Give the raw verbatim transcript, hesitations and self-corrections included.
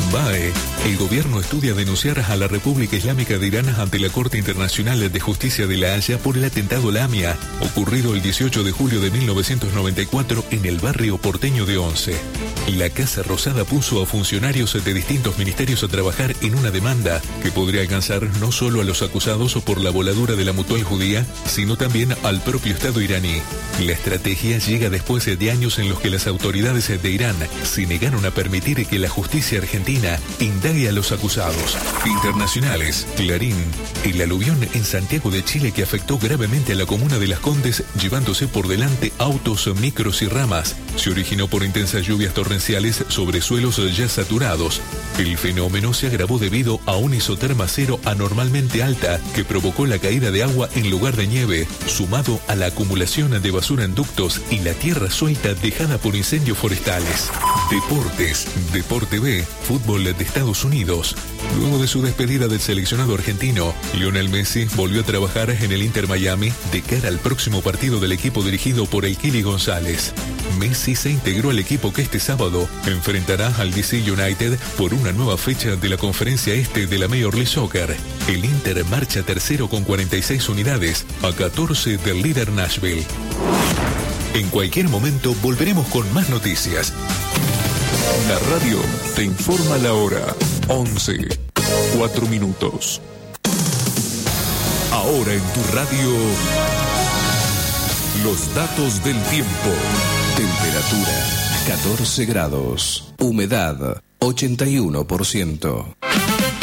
B A E. El gobierno estudia denunciar a la República Islámica de Irán ante la Corte Internacional de Justicia de La Haya por el atentado Lamia, ocurrido el dieciocho de julio de mil novecientos noventa y cuatro en el barrio porteño de Once. La Casa Rosada puso a funcionarios de distintos ministerios a trabajar en una demanda que podría alcanzar no solo a los acusados por la voladura de la Mutual Judía, sino también al propio Estado iraní. La estrategia llega después de años en los que las autoridades de Irán se negaron a permitir que la justicia argentina indague a los acusados. Internacionales. Clarín. El aluvión en Santiago de Chile que afectó gravemente a la comuna de Las Condes, llevándose por delante autos, micros y ramas, se originó por intensas lluvias torrenciales sobre suelos ya saturados. El fenómeno se agravó debido a una isoterma cero anormalmente alta que provocó la caída de agua en lugar de nieve, sumado a la acumulación de basura en ductos y la tierra suelta dejada por incendios forestales. Deportes. Deporte B. Fútbol de Estados Unidos. Luego de su despedida del seleccionado argentino, Lionel Messi volvió a trabajar en el Inter Miami de cara al próximo partido del equipo dirigido por el Kili González. Messi se integró al equipo que este sábado enfrentará al D C United por una nueva fecha de la conferencia este de la Major League Soccer. El Inter marcha tercero con cuarenta y seis unidades a catorce del líder Nashville. En cualquier momento volveremos con más noticias. La radio te informa la hora. once, cuatro minutos. Ahora en tu radio, los datos del tiempo. Temperatura catorce grados. Humedad ochenta y uno por ciento.